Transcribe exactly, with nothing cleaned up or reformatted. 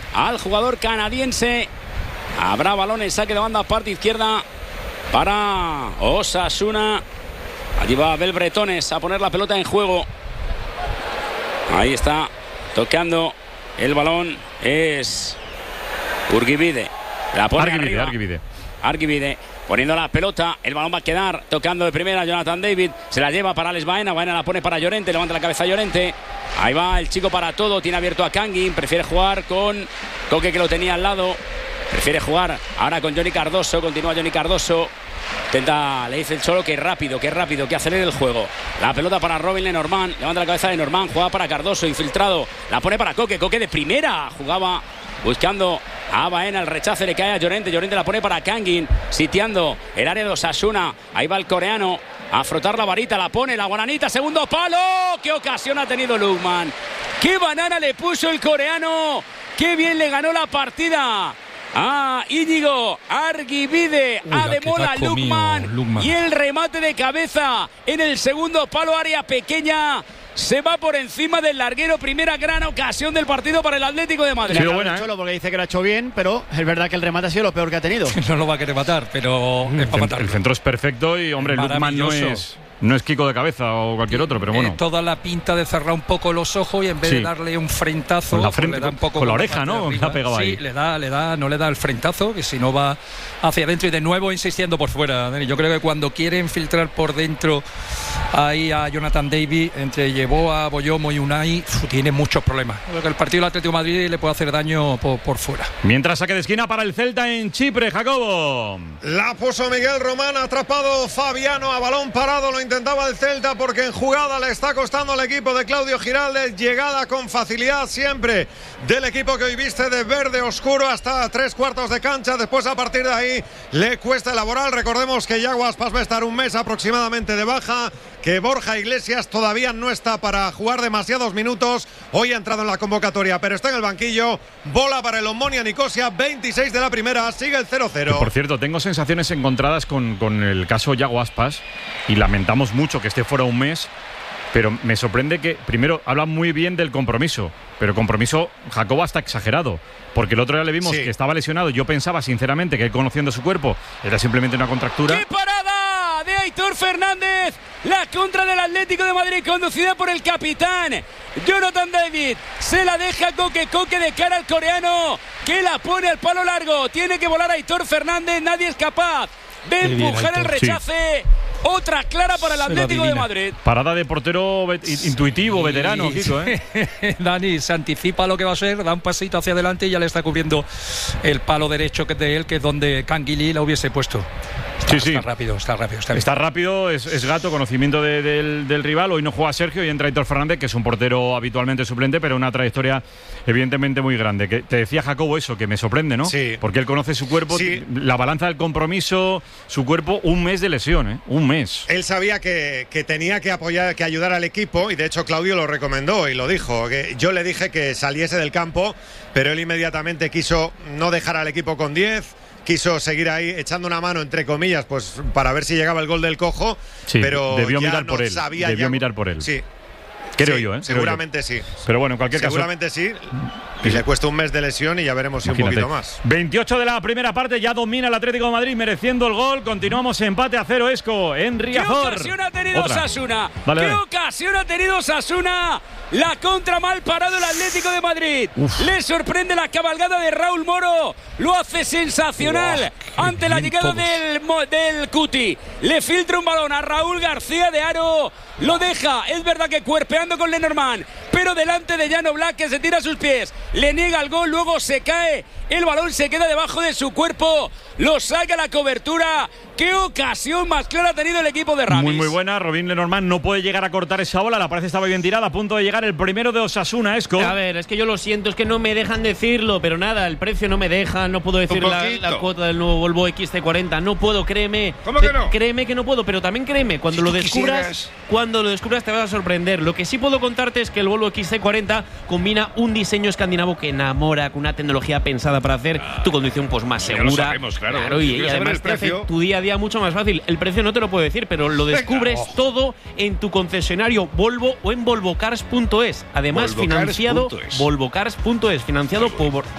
al jugador canadiense. Habrá balones, saque de banda, parte izquierda para Osasuna. Allí va Abel Bretones a poner la pelota en juego. Ahí está, tocando el balón. Es Urgibide. La pone Argibide, arriba. Argibide. Argibide poniendo la pelota. El balón va a quedar tocando de primera Jonathan David. Se la lleva para Alex Baena. Baena la pone para Llorente. Levanta la cabeza Llorente. Ahí va el chico para todo. Tiene abierto a Kangin. Prefiere jugar con Coque, que lo tenía al lado. Prefiere jugar ahora con Johnny Cardoso. Continúa Johnny Cardoso. Intenta, le dice el Cholo que rápido, que rápido, que acelere el juego. La pelota para Robin Lenormand. Levanta la cabeza de Lenormand. Juega para Cardoso, infiltrado. La pone para Coque. Coque de primera. Jugaba buscando a Baena. El rechace le cae a Llorente. Llorente la pone para Kangin. Sitiando el área de Osasuna. Ahí va el coreano a frotar la varita. La pone la guananita. Segundo palo. ¡Qué ocasión ha tenido Lukman! ¡Qué banana le puso el coreano! ¡Qué bien le ganó la partida! Ah, Íñigo Argibide, Ademola Lukman, y el remate de cabeza en el segundo palo, área pequeña. Se va por encima del larguero. Primera gran ocasión del partido para el Atlético de Madrid. Ha sido buena, ¿eh? Cholo, porque dice que lo ha hecho bien, pero es verdad que el remate ha sido lo peor que ha tenido. No lo va a querer matar, pero El, es para cent matarlo. el centro es perfecto y, hombre, Lukman no es, no es Kiko de cabeza o cualquier otro, pero bueno. Eh, toda la pinta de cerrar un poco los ojos y en vez Sí. de darle un frentazo, Con la pues frente, le da un poco con la con oreja, parte ¿no? de arriba. La ha pegado sí, ahí. le da, le da, no le da el frentazo, que si no va hacia adentro y de nuevo insistiendo por fuera. Dani. Yo creo que cuando quiere infiltrar por dentro ahí a Jonathan David, entre Yeboah, Boyomo y Unai, uf, tiene muchos problemas. Creo que el partido del Atlético de Madrid le puede hacer daño por, por fuera. Mientras saque de esquina para el Celta en Chipre, Jacobo. La puso Miguel Román, atrapado Fabiano a balón parado, lo intentaba el Celta porque en jugada le está costando al equipo de Claudio Giraldes, llegada con facilidad siempre del equipo que hoy viste de verde oscuro hasta tres cuartos de cancha, después a partir de ahí le cuesta elaborar. Recordemos que Yago Aspas va a estar un mes aproximadamente de baja, que Borja Iglesias todavía no está para jugar demasiados minutos, hoy ha entrado en la convocatoria pero está en el banquillo. Bola para el Omonia Nicosia, veintiséis de la primera, sigue el cero cero. Por cierto, tengo sensaciones encontradas con, con el caso Yago Aspas y lamentamos mucho que esté fuera un mes, pero me sorprende que, primero, habla muy bien del compromiso, pero compromiso, Jacobo, hasta exagerado, porque el otro día le vimos sí. que estaba lesionado. Yo pensaba sinceramente que él, conociendo su cuerpo, era simplemente una contractura. ¡Qué parada de Aitor Fernández! La contra del Atlético de Madrid, conducida por el capitán Jonathan David. Se la deja Coque, Coque de cara al coreano, que la pone al palo largo. Tiene que volar Aitor Fernández, nadie es capaz de empujar el rechace. Sí. Otra clara para el Atlético de Madrid. Parada de portero intuitivo, sí, veterano, Kiko, ¿eh? Dani se anticipa lo que va a ser, da un pasito hacia adelante y ya le está cubriendo el palo derecho que de él, que es donde Canguilí la hubiese puesto. Está, sí, sí. está rápido, está rápido. Está, está rápido, es, es gato, conocimiento de, de, del rival. Hoy no juega Sergio y entra Aitor Fernández, que es un portero habitualmente suplente, pero una trayectoria evidentemente muy grande. Que te decía Jacobo eso, que me sorprende, ¿no? Sí. Porque él conoce su cuerpo, sí. la balanza del compromiso, su cuerpo, un mes de lesión, ¿eh? Un mes. Él sabía que, que tenía que apoyar, que ayudar al equipo, y de hecho Claudio lo recomendó y lo dijo. Que yo le dije que saliese del campo, pero él inmediatamente quiso no dejar al equipo con diez. Quiso seguir ahí echando una mano, entre comillas, pues para ver si llegaba el gol del Cojo, sí, pero debió ya mirar no por él. Sabía debió ya... mirar por él. Sí. Creo sí, yo, ¿eh? Seguramente Creo yo. sí. Pero bueno, en cualquier seguramente caso. Seguramente sí. Y le cuesta un mes de lesión y ya veremos si Imagínate. un poquito más. veintiocho de la primera parte, ya domina el Atlético de Madrid, mereciendo el gol. Continuamos empate a cero, Esco, en Riazor. ¿Qué ocasión ha tenido Otra. Osasuna? Vale, ¿Qué vale. ocasión ha tenido Osasuna? La contra mal parado el Atlético de Madrid. Uf. Le sorprende la cabalgada de Raúl Moro. Lo hace sensacional wow, ante la llegada del, del Cuti. Le filtra un balón a Raúl García de Aro. Lo deja, es verdad que cuerpeando con Lenormand, pero delante de Jan Oblak, que se tira a sus pies. Le niega el gol, luego se cae. El balón se queda debajo de su cuerpo. Lo saca la cobertura. ¡Qué ocasión más clara ha tenido el equipo de Ramis! Muy, muy buena. Robin Lenormand no puede llegar a cortar esa bola. La parece estaba bien tirada. A punto de llegar el primero de Osasuna, Esco. A ver, es que yo lo siento. Es que no me dejan decirlo. Pero nada, el precio no me deja. No puedo decir la, la cuota del nuevo Volvo X C cuarenta. No puedo, créeme. ¿Cómo que no? Créeme que no puedo. Pero también créeme, cuando si lo descubras, quisieras. cuando lo descubras te vas a sorprender. Lo que sí puedo contarte es que el Volvo X C cuarenta combina un diseño escandinavo que enamora, con una tecnología pensada para hacer ah, tu conducción pues más segura. Ya lo sabemos, claro. claro y, y además te hace tu día a día mucho más fácil. El precio no te lo puedo decir, pero lo descubres Venga, oh. todo en tu concesionario Volvo o en volvocars punto es. Además, Volvocars. financiado Volvocars punto es, financiado por